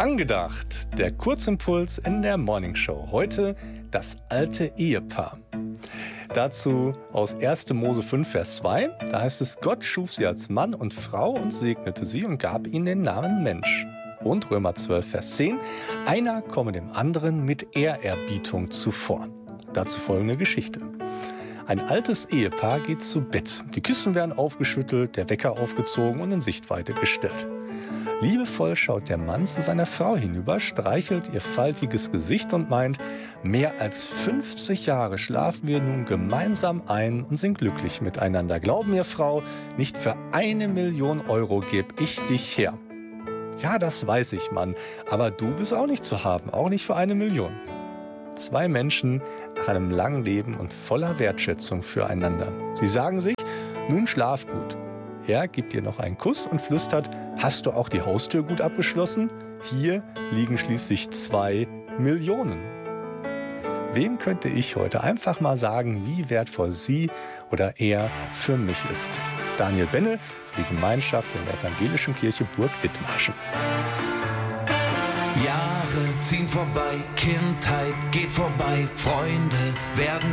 Angedacht, der Kurzimpuls in der Morningshow. Heute das alte Ehepaar. Dazu aus 1. Mose 5, Vers 2. Da heißt es, Gott schuf sie als Mann und Frau und segnete sie und gab ihnen den Namen Mensch. Und Römer 12, Vers 10. Einer komme dem anderen mit Ehrerbietung zuvor. Dazu folgende Geschichte. Ein altes Ehepaar geht zu Bett. Die Kissen werden aufgeschüttelt, der Wecker aufgezogen und in Sichtweite gestellt. Liebevoll schaut der Mann zu seiner Frau hinüber, streichelt ihr faltiges Gesicht und meint, mehr als 50 Jahre schlafen wir nun gemeinsam ein und sind glücklich miteinander. Glaub mir, Frau, nicht für 1 Million Euro gebe ich dich her. Ja, das weiß ich, Mann, aber du bist auch nicht zu haben, auch nicht für 1 Million. 2 Menschen nach einem langen Leben und voller Wertschätzung füreinander. Sie sagen sich, nun schlaf gut. Er gibt ihr noch einen Kuss und flüstert, hast du auch die Haustür gut abgeschlossen? Hier liegen schließlich 2 Millionen. Wem könnte ich heute einfach mal sagen, wie wertvoll sie oder er für mich ist? Daniel Benne für die Gemeinschaft in der Evangelischen Kirche Burg Dithmarschen. Jahre ziehen vorbei, Kindheit geht vorbei, Freunde werden